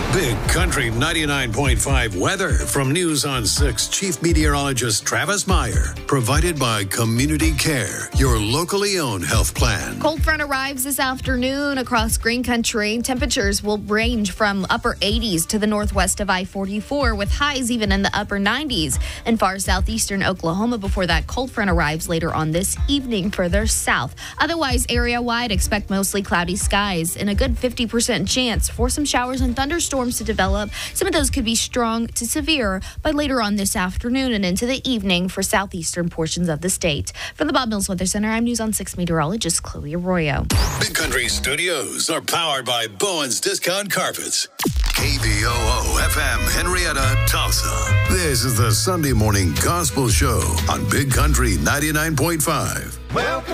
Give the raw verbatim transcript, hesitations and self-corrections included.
Big Country ninety-nine point five weather from News on six Chief Meteorologist Travis Meyer. Provided by Community Care, your locally owned health plan. Cold front arrives this afternoon across Green Country. Temperatures will range from upper eighties to the northwest of I forty-four, with highs even in the upper nineties. In far southeastern Oklahoma before that cold front arrives later on this evening further south. Otherwise, area-wide, expect mostly cloudy skies and a good fifty percent chance for some showers and thunderstorms to develop. Some of those could be strong to severe by later on this afternoon and into the evening for southeastern portions of the state. From the Bob Mills Weather Center, I'm News on six meteorologist Chloe Arroyo. Big Country Studios are powered by Bowen's Discount Carpets. K B O O F M Henrietta, Tulsa. This is the Sunday morning gospel show on Big Country ninety-nine point five. Welcome.